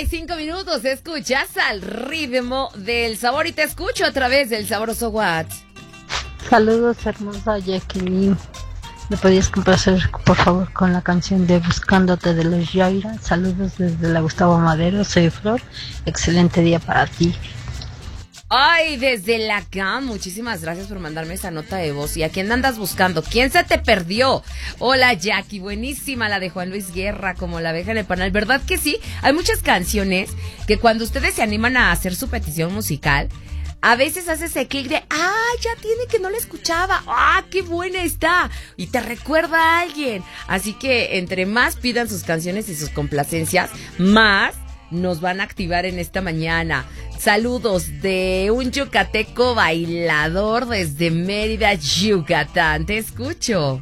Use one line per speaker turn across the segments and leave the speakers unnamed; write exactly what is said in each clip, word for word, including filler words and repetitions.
y cinco minutos, escuchas al ritmo del sabor y te escucho a través del sabroso WhatsApp.
Saludos, hermosa Jackie. ¿Me podías complacer, por favor, con la canción de Buscándote de los Yaira? Saludos desde la Gustavo Madero, soy Flor. Excelente día para ti.
Ay, desde la C A M, muchísimas gracias por mandarme esa nota de voz. ¿Y a quién andas buscando? ¿Quién se te perdió? Hola, Jackie, buenísima la de Juan Luis Guerra, como la abeja en el panal. ¿Verdad que sí? Hay muchas canciones que cuando ustedes se animan a hacer su petición musical, a veces hace ese clic de, ah, ya tiene que no la escuchaba, ah, qué buena está, y te recuerda a alguien. Así que entre más pidan sus canciones y sus complacencias, más nos van a activar en esta mañana. Saludos de un yucateco bailador desde Mérida, Yucatán. Te escucho.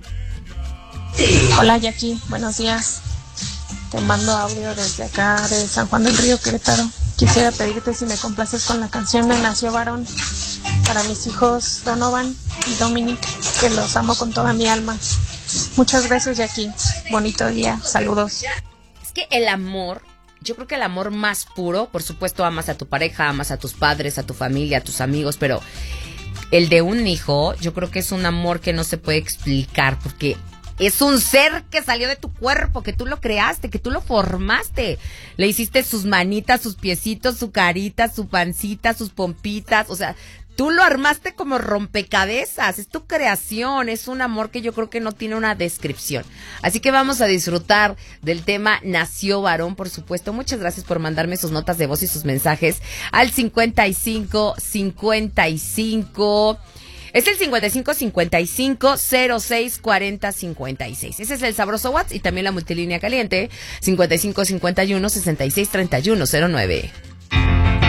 Hola, Jackie, buenos días. Te mando audio desde acá, de San Juan del Río, Querétaro. Quisiera pedirte si me complaces con la canción de Nació Varón para mis hijos Donovan y Dominic, que los amo con toda mi alma. Muchas gracias, Jackie. Bonito día. Saludos.
Es que el amor, yo creo que el amor más puro, por supuesto, amas a tu pareja, amas a tus padres, a tu familia, a tus amigos, pero el de un hijo, yo creo que es un amor que no se puede explicar, porque es un ser que salió de tu cuerpo, que tú lo creaste, que tú lo formaste. Le hiciste sus manitas, sus piecitos, su carita, su pancita, sus pompitas. O sea, tú lo armaste como rompecabezas. Es tu creación, es un amor que yo creo que no tiene una descripción. Así que vamos a disfrutar del tema Nació Varón, por supuesto. Muchas gracias por mandarme sus notas de voz y sus mensajes al cincuenta y cinco cincuenta y cinco... Es el cincuenta y cinco cincuenta y cinco cero seis cuarenta cincuenta y seis. Ese es el sabroso WhatsApp y también la multilínea caliente cincuenta y cinco cincuenta y uno sesenta y seis treinta y uno cero nueve.